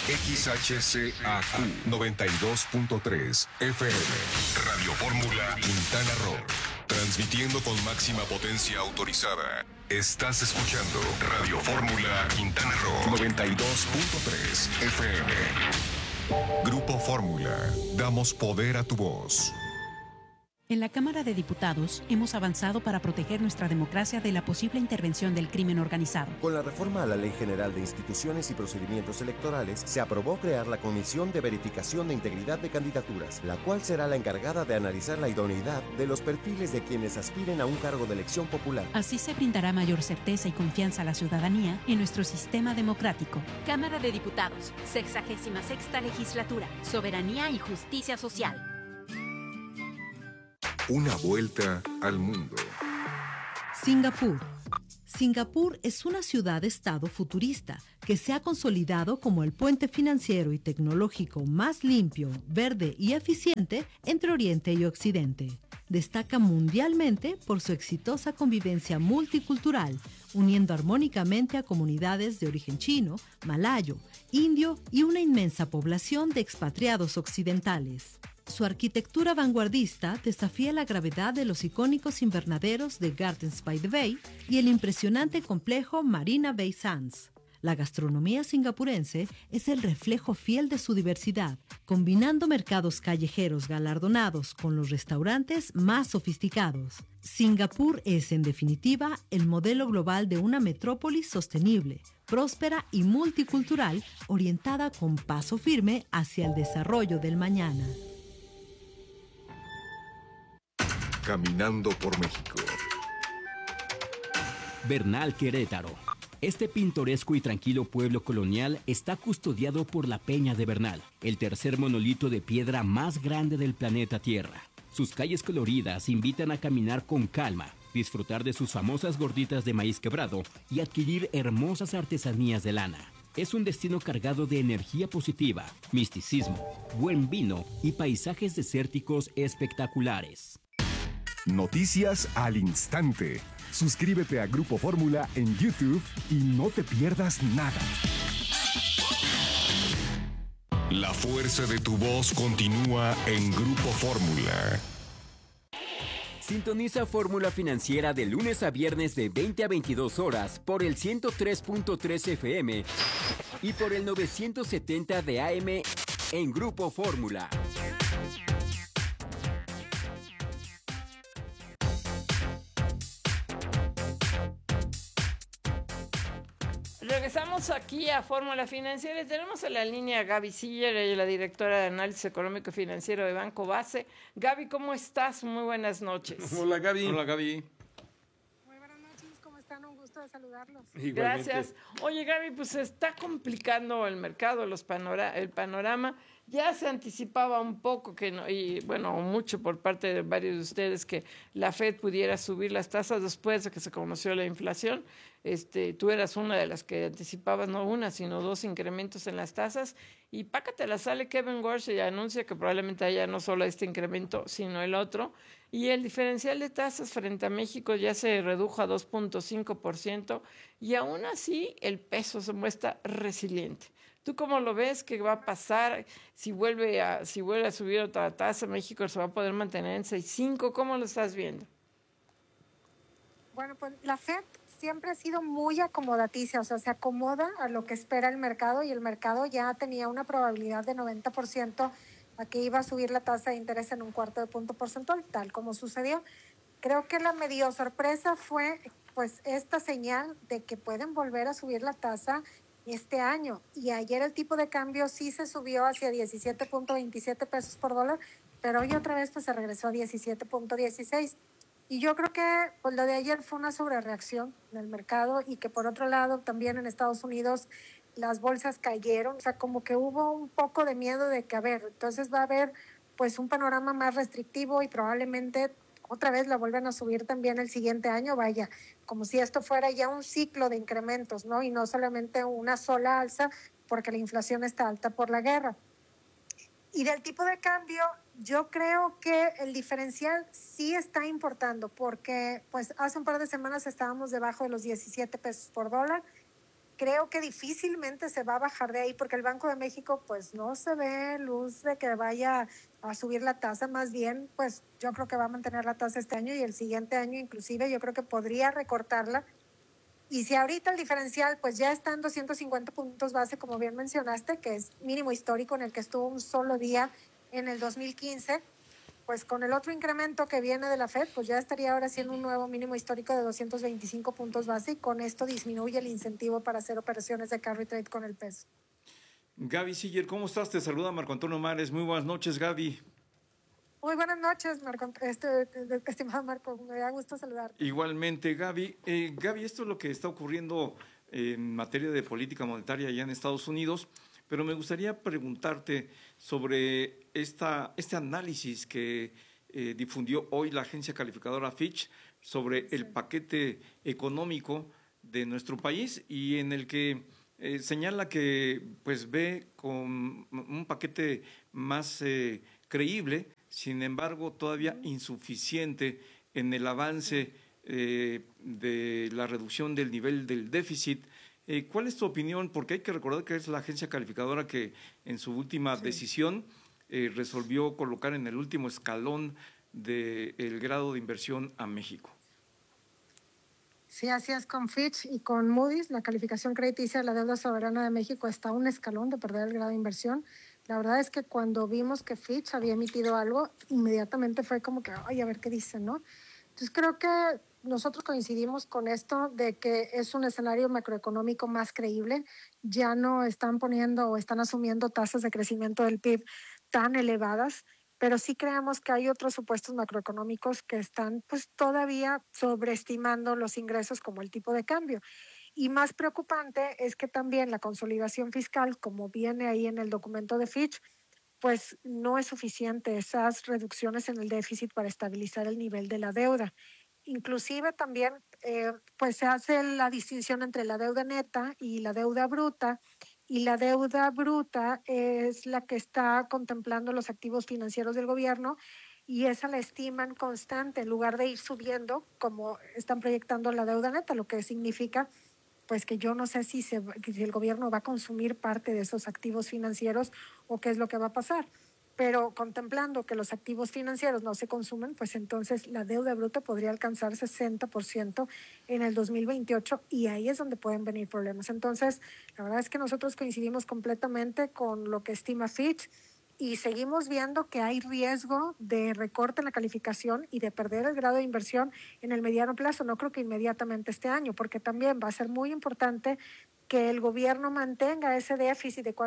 XHCAQ 92.3 FM. Radio Fórmula Quintana Roo. Transmitiendo con máxima potencia autorizada. Estás escuchando Radio Fórmula Quintana Roo 92.3 FM. Grupo Fórmula. Damos poder a tu voz. En la Cámara de Diputados hemos avanzado para proteger nuestra democracia de la posible intervención del crimen organizado. Con la reforma a la Ley General de Instituciones y Procedimientos Electorales, se aprobó crear la Comisión de Verificación de Integridad de Candidaturas, la cual será la encargada de analizar la idoneidad de los perfiles de quienes aspiren a un cargo de elección popular. Así se brindará mayor certeza y confianza a la ciudadanía en nuestro sistema democrático. Cámara de Diputados, 66ª Legislatura, Soberanía y Justicia Social. Una vuelta al mundo. Singapur. Singapur es una ciudad-estado futurista que se ha consolidado como el puente financiero y tecnológico más limpio, verde y eficiente entre Oriente y Occidente. Destaca mundialmente por su exitosa convivencia multicultural, uniendo armónicamente a comunidades de origen chino, malayo, indio y una inmensa población de expatriados occidentales. Su arquitectura vanguardista desafía la gravedad de los icónicos invernaderos de Gardens by the Bay y el impresionante complejo Marina Bay Sands. La gastronomía singapurense es el reflejo fiel de su diversidad, combinando mercados callejeros galardonados con los restaurantes más sofisticados. Singapur es, en definitiva, el modelo global de una metrópolis sostenible, próspera y multicultural, orientada con paso firme hacia el desarrollo del mañana. Caminando por México. Bernal, Querétaro. Este pintoresco y tranquilo pueblo colonial está custodiado por la Peña de Bernal, el tercer monolito de piedra más grande del planeta Tierra. Sus calles coloridas invitan a caminar con calma, disfrutar de sus famosas gorditas de maíz quebrado y adquirir hermosas artesanías de lana. Es un destino cargado de energía positiva, misticismo, buen vino y paisajes desérticos espectaculares. Noticias al instante. Suscríbete a Grupo Fórmula en YouTube y no te pierdas nada. La fuerza de tu voz continúa en Grupo Fórmula. Sintoniza Fórmula Financiera de lunes a viernes de 20 a 22 horas por el 103.3 FM y por el 970 de AM en Grupo Fórmula. Regresamos aquí a Fórmula Financiera y tenemos en la línea a Gaby Siller, ella es la directora de Análisis Económico y Financiero de Banco Base. Gaby, ¿cómo estás? Muy buenas noches. Hola, Gaby. Hola, Gaby. Muy buenas noches, ¿cómo están? Un gusto de saludarlos. Igualmente. Gracias. Oye, Gaby, pues se está complicando el mercado, el panorama. Ya se anticipaba un poco que no, y bueno, mucho por parte de varios de ustedes que la Fed pudiera subir las tasas después de que se conoció la inflación. Tú eras una de las que anticipabas no una, sino dos incrementos en las tasas. Y pácatela, sale Kevin Warsh y anuncia que probablemente haya no solo este incremento, sino el otro. Y el diferencial de tasas frente a México ya se redujo a 2.5% y aún así el peso se muestra resiliente. ¿Tú cómo lo ves? ¿Qué va a pasar? Si vuelve a subir otra tasa, México se va a poder mantener en 6.5. ¿Cómo lo estás viendo? Bueno, pues la Fed siempre ha sido muy acomodaticia, o sea, se acomoda a lo que espera el mercado y el mercado ya tenía una probabilidad de 90% a que iba a subir la tasa de interés en un cuarto de punto porcentual, tal como sucedió. Creo que la medio sorpresa fue pues esta señal de que pueden volver a subir la tasa este año. Y ayer el tipo de cambio sí se subió hacia 17.27 pesos por dólar, pero hoy otra vez pues se regresó a 17.16. Y yo creo que pues, lo de ayer fue una sobrereacción en el mercado y que por otro lado también en Estados Unidos las bolsas cayeron, o sea, como que hubo un poco de miedo de que, a ver, entonces va a haber pues un panorama más restrictivo y probablemente otra vez la vuelven a subir también el siguiente año, vaya, como si esto fuera ya un ciclo de incrementos, ¿no? Y no solamente una sola alza porque la inflación está alta por la guerra. Y del tipo de cambio, yo creo que el diferencial sí está importando porque pues hace un par de semanas estábamos debajo de los 17 pesos por dólar creo que difícilmente se va a bajar de ahí porque el Banco de México pues no se ve luz de que vaya a subir la tasa, más bien pues yo creo que va a mantener la tasa este año y el siguiente año inclusive yo creo que podría recortarla. Y si ahorita el diferencial pues ya está en 250 puntos base, como bien mencionaste, que es mínimo histórico en el que estuvo un solo día en el 2015, pues con el otro incremento que viene de la Fed, pues ya estaría ahora siendo un nuevo mínimo histórico de 225 puntos base y con esto disminuye el incentivo para hacer operaciones de carry trade con el peso. Gaby Siller, ¿cómo estás? Te saluda Marco Antonio Mares. Muy buenas noches, Gaby. Muy buenas noches, Marco, estimado Marco, me da gusto saludarte. Igualmente, Gaby. Gaby, esto es lo que está ocurriendo en materia de política monetaria allá en Estados Unidos. Pero me gustaría preguntarte sobre este análisis que difundió hoy la agencia calificadora Fitch sobre el paquete económico de nuestro país y en el que señala que pues ve con un paquete más creíble, sin embargo todavía insuficiente en el avance de la reducción del nivel del déficit. ¿Cuál es tu opinión? Porque hay que recordar que es la agencia calificadora que en su última decisión resolvió colocar en el último escalón del grado de inversión a México. Sí, así es, con Fitch y con Moody's, la calificación crediticia de la deuda soberana de México está a un escalón de perder el grado de inversión. La verdad es que cuando vimos que Fitch había emitido algo, inmediatamente fue como que, ay, a ver qué dicen, ¿no? Entonces creo que nosotros coincidimos con esto de que es un escenario macroeconómico más creíble. Ya no están poniendo o están asumiendo tasas de crecimiento del PIB tan elevadas, pero sí creemos que hay otros supuestos macroeconómicos que están pues todavía sobreestimando los ingresos como el tipo de cambio. Y más preocupante es que también la consolidación fiscal, como viene ahí en el documento de Fitch, pues no es suficiente esas reducciones en el déficit para estabilizar el nivel de la deuda. Inclusive también pues se hace la distinción entre la deuda neta y la deuda bruta, y la deuda bruta es la que está contemplando los activos financieros del gobierno y esa la estiman constante en lugar de ir subiendo como están proyectando la deuda neta, lo que significa pues que yo no sé si el gobierno va a consumir parte de esos activos financieros o qué es lo que va a pasar. Pero contemplando que los activos financieros no se consumen, pues entonces la deuda bruta podría alcanzar 60% en el 2028 y ahí es donde pueden venir problemas. Entonces, la verdad es que nosotros coincidimos completamente con lo que estima Fitch y seguimos viendo que hay riesgo de recorte en la calificación y de perder el grado de inversión en el mediano plazo. No creo que inmediatamente este año, porque también va a ser muy importante que el gobierno mantenga ese déficit de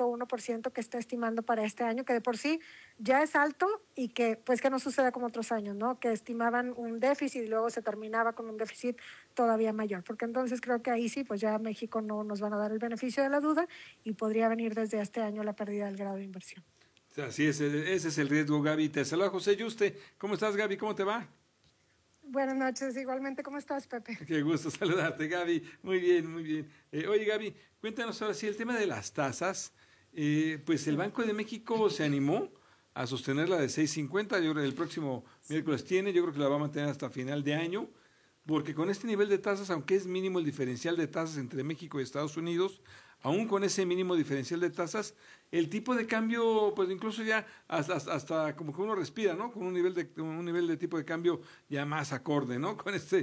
4.1% que está estimando para este año, que de por sí ya es alto y que pues que no suceda como otros años, ¿no? Que estimaban un déficit y luego se terminaba con un déficit todavía mayor, porque entonces creo que ahí sí, pues ya a México no nos van a dar el beneficio de la duda y podría venir desde este año la pérdida del grado de inversión. Así es, ese es el riesgo, Gaby. Te saluda José Yuste. ¿Cómo estás, Gaby? ¿Cómo te va? Buenas noches, igualmente. ¿Cómo estás, Pepe? Qué gusto saludarte, Gaby. Muy bien, muy bien. Oye, Gaby, cuéntanos ahora sí el tema de las tasas. Pues el Banco de México se animó a sostenerla de 6.50. Yo creo que el próximo miércoles yo creo que la va a mantener hasta final de año, porque con este nivel de tasas, aunque es mínimo el diferencial de tasas entre México y Estados Unidos, aún con ese mínimo diferencial de tasas, el tipo de cambio, pues incluso ya hasta como que uno respira, ¿no? Con un nivel de tipo de cambio ya más acorde, ¿no? Con este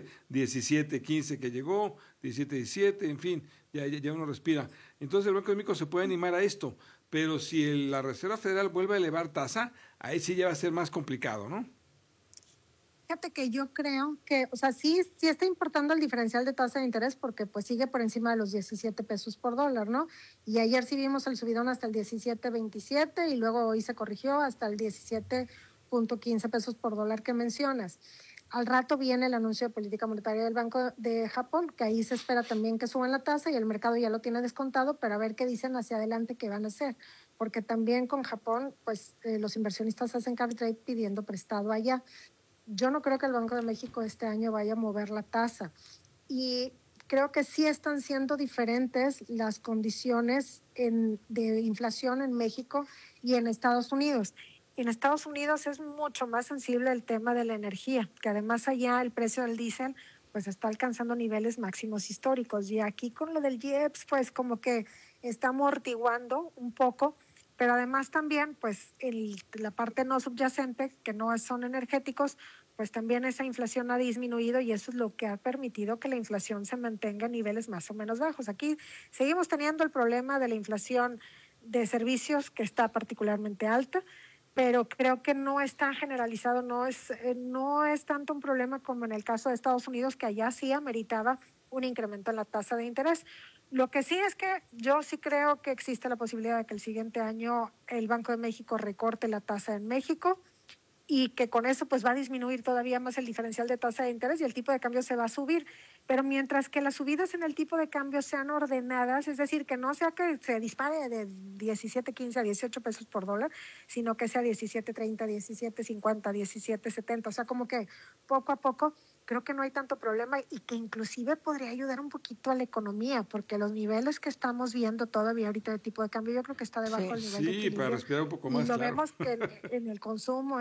17.15 que llegó, 17.17, en fin, ya uno respira. Entonces el Banco de México se puede animar a esto, pero si la Reserva Federal vuelve a elevar tasa, ahí sí ya va a ser más complicado, ¿no? Fíjate que yo creo que, o sea, sí está importando el diferencial de tasa de interés porque pues sigue por encima de los 17 pesos por dólar, ¿no? Y ayer sí vimos el subidón hasta el 17.27 y luego hoy se corrigió hasta el 17.15 pesos por dólar que mencionas. Al rato viene el anuncio de política monetaria del Banco de Japón, que ahí se espera también que suban la tasa y el mercado ya lo tiene descontado, pero a ver qué dicen hacia adelante que van a hacer. Porque también con Japón, pues los inversionistas hacen carry trade pidiendo prestado allá. Yo no creo que el Banco de México este año vaya a mover la tasa y creo que sí están siendo diferentes las condiciones de inflación en México y en Estados Unidos. En Estados Unidos es mucho más sensible el tema de la energía, que además allá el precio del diésel pues está alcanzando niveles máximos históricos. Y aquí con lo del IEPS, pues como que está amortiguando un poco, pero además también, pues la parte no subyacente, que no son energéticos, pues también esa inflación ha disminuido y eso es lo que ha permitido que la inflación se mantenga a niveles más o menos bajos. Aquí seguimos teniendo el problema de la inflación de servicios, que está particularmente alta, pero creo que no está generalizado, no es tanto un problema como en el caso de Estados Unidos, que allá sí ameritaba un incremento en la tasa de interés. Lo que sí es que yo sí creo que existe la posibilidad de que el siguiente año el Banco de México recorte la tasa en México y que con eso pues va a disminuir todavía más el diferencial de tasa de interés y el tipo de cambio se va a subir. Pero mientras que las subidas en el tipo de cambio sean ordenadas, es decir, que no sea que se dispare de 17.15 a 18 pesos por dólar, sino que sea 17.30, 17.50, 17.70, o sea, como que poco a poco, creo que no hay tanto problema y que inclusive podría ayudar un poquito a la economía, porque los niveles que estamos viendo todavía ahorita de tipo de cambio, yo creo que está debajo del nivel de equilibrio. Sí, para respirar un poco más, y lo claro. vemos que en el consumo,